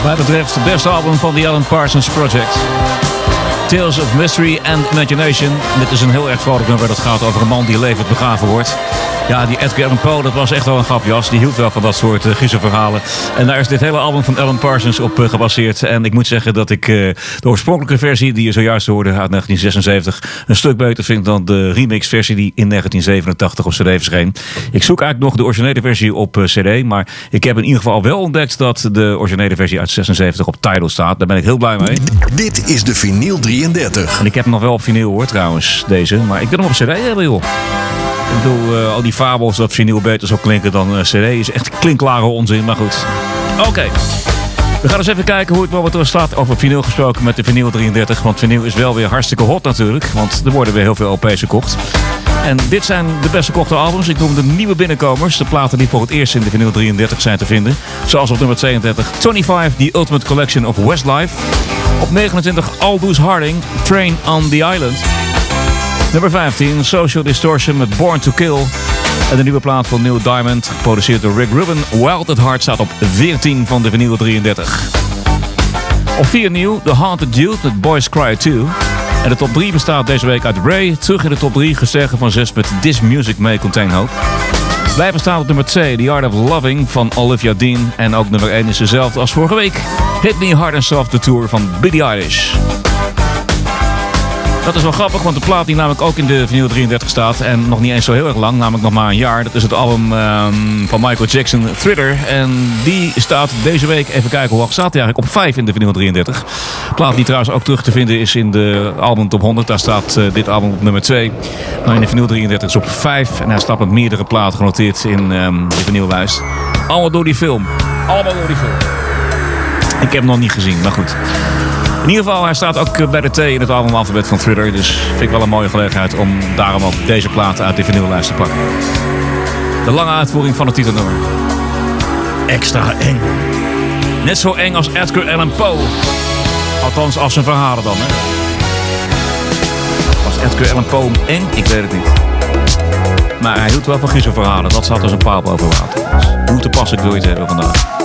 Wat mij betreft het beste album van The Alan Parsons Project. Tales of Mystery and Imagination. Dit is een heel erg vrolijk nummer dat gaat over een man die levend begraven wordt. Ja, die Edgar Allan Poe, dat was echt wel een grapjas. Die hield wel van dat soort griezelverhalen. En daar is dit hele album van Alan Parsons op gebaseerd. En ik moet zeggen dat ik de oorspronkelijke versie die je zojuist hoorde uit 1976 een stuk beter vind dan de remixversie die in 1987 op CD verscheen. Ik zoek eigenlijk nog de originele versie op CD, maar ik heb in ieder geval wel ontdekt dat de originele versie uit 76 op Tidal staat. Daar ben ik heel blij mee. Dit is de Vinyl 33. En ik heb hem nog wel op vinyl hoor trouwens, deze. Maar ik wil hem op CD hebben joh. Ik bedoel, al die fabels dat vinyl beter zou klinken dan CD is echt klinklare onzin, maar goed. Oké. We gaan eens even kijken hoe het momenteel staat over vinyl gesproken met de Vinyl 33. Want vinyl is wel weer hartstikke hot natuurlijk, want er worden weer heel veel LP's gekocht. En dit zijn de best verkochte albums. Ik noem de nieuwe binnenkomers. De platen die voor het eerst in de Vinyl 33 zijn te vinden. Zoals op nummer 32, 25, The Ultimate Collection of Westlife. Op 29, Aldous Harding, Train on the Island. Nummer 15, Social Distortion met Born to Kill. En de nieuwe plaat van Neil Diamond, geproduceerd door Rick Rubin, Wild at Heart, staat op 14 van de Vinyl 33. Op 4 nieuw, The Haunted Youth met Boys Cry 2. En de top 3 bestaat deze week uit Ray, terug in de top 3, gestegen van 6 met This Music May Contain Hope. Blijven staan op nummer 2, The Art of Loving van Olivia Dean. En ook nummer 1 is dezelfde als vorige week, Hit Me Hard and Soft, The Tour van Billie Eilish. Dat is wel grappig, want de plaat die namelijk ook in de Vinyl 33 staat en nog niet eens zo heel erg lang, namelijk nog maar een jaar. Dat is het album van Michael Jackson, Thriller. En die staat deze week, even kijken hoe hoog staat hij eigenlijk, op 5 in de Vinyl 33. De plaat die trouwens ook terug te vinden is in de album Top 100. Daar staat dit album op nummer 2. Maar in de Vinyl 33 is op 5 en hij staat met meerdere platen genoteerd in de vinyllijst. Allemaal door die film. Allemaal door die film. Ik heb hem nog niet gezien, maar goed. In ieder geval, hij staat ook bij de T in het albumalfabet van Thriller. Dus vind ik wel een mooie gelegenheid om daarom ook deze plaat uit de vinyllijst te pakken. De lange uitvoering van het titelnummer. Extra eng. Net zo eng als Edgar Allan Poe. Althans, als zijn verhalen dan, hè. Was Edgar Allan Poe eng? Ik weet het niet. Maar hij hield wel van griezelverhalen. Dat zat dus een paal boven water. Dus hoe te passen wil je het hebben vandaag.